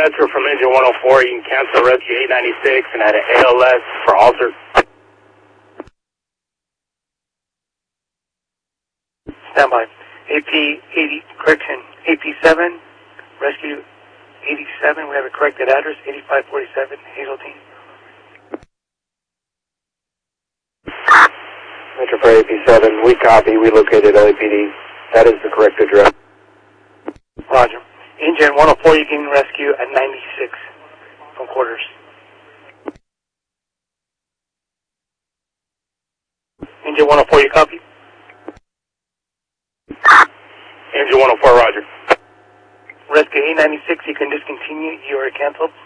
Metro from engine 104. You can cancel rescue 896 and add an ALS for Alter. Standby. AP7, rescue 87. We have a corrected address, 8547 Hazeltine. Metro for AP7, we copy. We located LAPD. That is the correct address. Roger. Engine 104, you can rescue at 96 from quarters. Engine 104, you copy? Engine 104, roger. Rescue 896, you can discontinue. You are canceled.